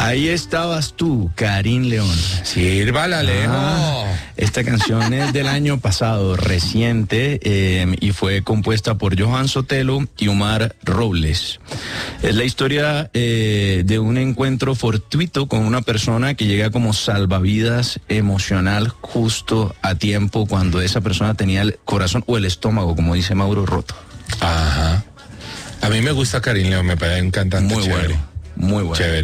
Ahí estabas tú, Karim León. Sírvala, Alejo. Esta canción es del año pasado, reciente, y fue compuesta por Johan Sotelo y Omar Robles. Es la historia de un encuentro fortuito con una persona que llega como salvavidas emocional justo a tiempo cuando esa persona tenía el corazón o el estómago, como dice Mauro, roto. Ajá. A mí me gusta Karim León, me parece un cantante Muy chévere. bueno, muy bueno. Chévere.